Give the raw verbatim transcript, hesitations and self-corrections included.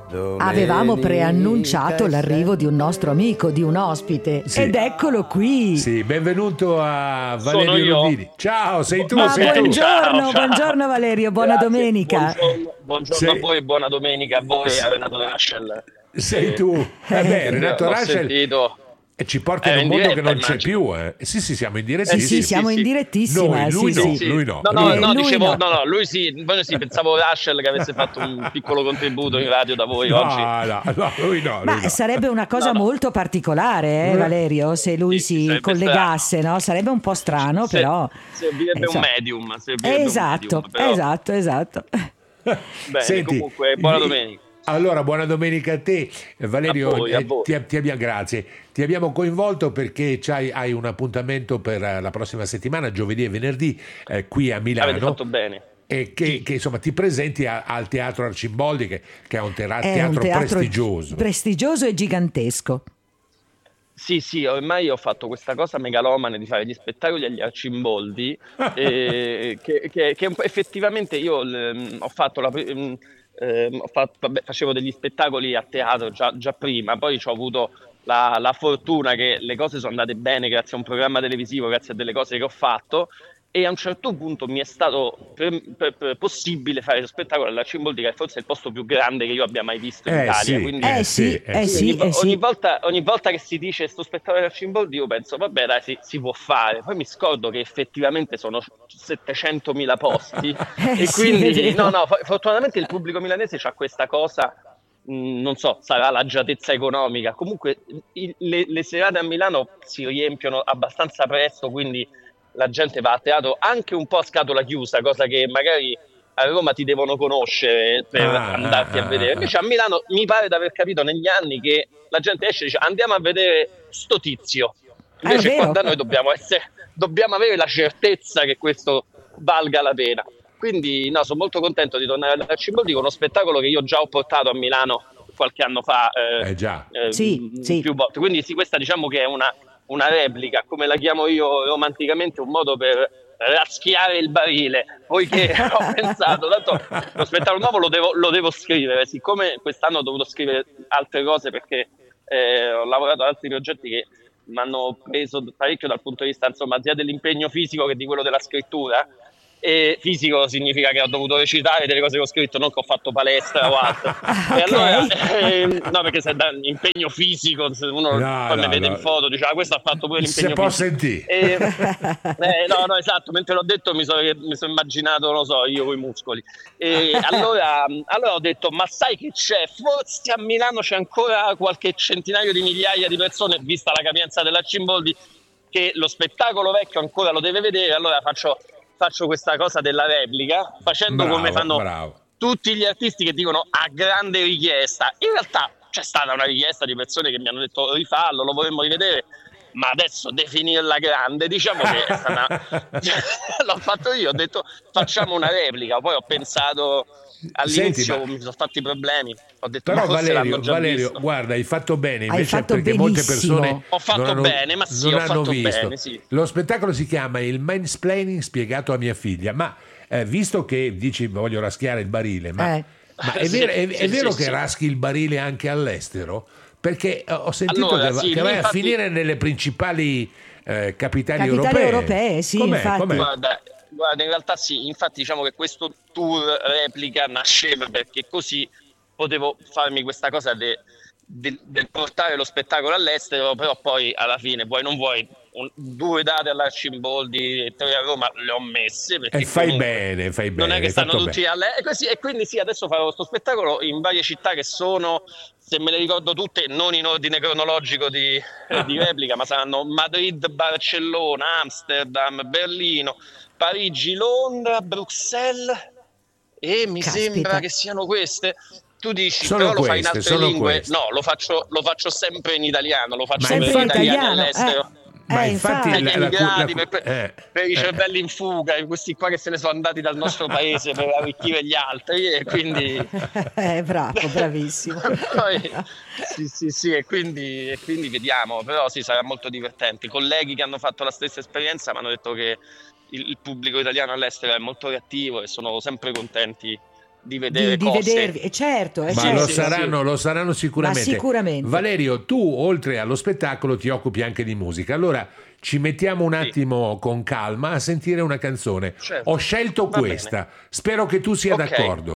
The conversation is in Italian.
Avevamo preannunciato l'arrivo di un nostro amico, di un ospite, sì. Ed eccolo qui. Sì, benvenuto a Valerio Rodini. Ciao, sei tu, Ma sei buongiorno, tu. Ciao, ciao. buongiorno Valerio, buona Grazie, domenica. Buongiorno, buongiorno Sei... a voi, buona domenica a voi e a Renato Raschel. Sei tu. Eh beh, Renato L'ho Raschel sentito. E ci porta Eh, in un in mondo diretta, che non immagino. c'è più, eh. Sì, sì, siamo in Sì, direttissima. sì, siamo sì, in sì. direttissima. Noi, lui sì, no, sì. lui no. No, no, lui Eh, no, lui dicevo, no. no, no, lui sì, voi sì, pensavo Raschel che avesse fatto un piccolo contributo in radio da voi No, oggi. no, no, lui no. Lui Ma no. sarebbe una cosa No, no. molto particolare, eh, Valerio, se lui Sì, si sarebbe collegasse, no? Sarebbe un po' strano, Se- però. Servirebbe eh, un so- medium. Servirebbe Esatto, un medium, però... esatto, esatto. Bene, Senti, comunque, buona vi- domenica. Allora, buona domenica a te, Eh, Valerio. A voi, a eh, voi. ti, ti abbiamo, grazie. Ti abbiamo coinvolto perché c'hai, hai un appuntamento per eh, la prossima settimana, giovedì e venerdì, eh, qui a Milano. Avete fatto bene. E che, che, insomma ti presenti a- al Teatro Arcimboldi, che, che è un tera- È teatro, un teatro prestigioso. prestigioso e gigantesco. Sì, sì, ormai ho fatto questa cosa megalomane di fare gli spettacoli agli Arcimboldi, eh, che, che- che effettivamente io ehm, ho fatto la... pri- ehm, ehm, ho fatto- vabbè, facevo degli spettacoli a teatro già, già prima, poi ho avuto la, la fortuna che le cose sono andate bene grazie a un programma televisivo, grazie a delle cose che ho fatto. E a un certo punto mi è stato per- per- per possibile fare lo spettacolo all'Arcimboldi, che è forse il posto più grande che io abbia mai visto in Eh Italia. sì, Quindi Eh sì, eh sì. sì, ogni, vo- eh sì. ogni volta, ogni volta che si dice sto spettacolo all'Arcimboldi, io penso, vabbè, dai, si, si può fare. Poi mi scordo che effettivamente sono settecentomila posti. Eh E sì, è quindi, vero. no, no, fo- fortunatamente il pubblico milanese ha questa cosa. mh, Non so, sarà l'agiatezza economica. Comunque, il- le, le serate a Milano si riempiono abbastanza presto, quindi la gente va a teatro anche un po' a scatola chiusa, cosa che magari a Roma ti devono conoscere per Ah, andarti ah, a vedere. ah, Invece a Milano mi pare di aver capito negli anni che la gente esce e dice andiamo a vedere sto tizio. Ah, è Invece qua vero. da noi dobbiamo essere, dobbiamo avere la certezza che questo valga la pena. Quindi no, sono molto contento di tornare all'Arcimboldi con uno spettacolo che io già ho portato a Milano qualche anno fa, eh, Eh già. eh, Sì, sì. più volte. Quindi sì, questa diciamo che è una, una replica, come la chiamo io romanticamente, un modo per raschiare il barile, poiché ho pensato, tanto lo spettacolo nuovo lo devo, lo devo scrivere, siccome quest'anno ho dovuto scrivere altre cose perché eh, ho lavorato ad altri progetti che mi hanno preso parecchio dal punto di vista, insomma, sia dell'impegno fisico che di quello della scrittura. E fisico significa che ho dovuto recitare delle cose che ho scritto, non che ho fatto palestra o altro. Ah, E ok. allora, ehm, no, perché se dà impegno fisico, se uno No, poi no, mi vede no. in foto, dice, ah, questo ha fatto pure Se l'impegno può fisico. sentire. E, eh, no, no, esatto, mentre l'ho detto mi sono, mi sono immaginato, non lo so, io con i muscoli. E allora, allora ho detto, ma sai che c'è? Forse a Milano c'è ancora qualche centinaio di migliaia di persone, vista la capienza dell'Arcimboldi, che lo spettacolo vecchio ancora lo deve vedere, allora faccio, faccio questa cosa della replica, facendo Bravo, come fanno bravo. tutti gli artisti che dicono a grande richiesta. In realtà c'è stata una richiesta di persone che mi hanno detto rifallo, lo vorremmo rivedere, ma adesso definirla grande, diciamo che è stata... l'ho fatto io, ho detto facciamo una replica, poi ho pensato all'inizio, Senti, ma- mi sono fatti problemi, ho detto Però ma forse Valerio, l'hanno già Valerio, visto. guarda, hai fatto bene Hai invece fatto perché molte benissimo. persone Ho fatto non hanno, bene, ma sì, non ho hanno fatto visto. bene, sì. Lo spettacolo si chiama Il mansplaining spiegato a mia figlia, ma eh, visto che dici voglio raschiare il barile, ma, Eh. ma è, Sì, vero, è- è sì, vero sì, che sì. raschi il barile anche all'estero? Perché eh, ho sentito Allora, che, va- sì, che lì vai infatti- a finire nelle principali eh, capitali, Capitali europee. europee, sì, Com'è, infatti. com'è? Guarda, guarda, in realtà sì, infatti diciamo che questo tour replica nasceva perché così potevo farmi questa cosa de- del del portare lo spettacolo all'estero, però poi alla fine, vuoi non vuoi, un- due date all'Arcimboldi e tre a Roma le ho messe perché E fai comunque bene, fai non bene, è che hai stanno fatto tutti bene. alle... E, così, e quindi sì, adesso farò questo spettacolo in varie città che sono, se me le ricordo tutte, non in ordine cronologico di, eh, di replica, ma saranno Madrid, Barcellona, Amsterdam, Berlino, Parigi, Londra, Bruxelles e mi Caspita. sembra che siano queste. Tu dici, Sono però lo fai in queste, altre sono lingue? queste. No, lo faccio, lo faccio sempre in italiano, lo faccio Ma per Sempre in infatti- gli italiani italiano. all'estero. Eh. Ma Eh, infatti infatti. Per gli la- la- immigrati, la- per, eh, per i eh. cervelli in fuga, questi qua che se ne sono andati dal nostro paese per arricchire gli altri, e quindi Eh, bravo, bravissimo. Poi- sì, sì, sì, e quindi, e quindi vediamo, però sì, sarà molto divertente. I colleghi che hanno fatto la stessa esperienza mi hanno detto che il, il pubblico italiano all'estero è molto reattivo e sono sempre contenti di vedere di, cose. di vedervi, eh, certo, eh, Ma certo. lo sì, saranno, sì. lo saranno sicuramente. Ma sicuramente. Valerio, tu oltre allo spettacolo ti occupi anche di musica. Allora ci mettiamo un Sì. attimo con calma a sentire una canzone. Certo. Ho scelto Va questa. bene. Spero che tu sia Ok. d'accordo.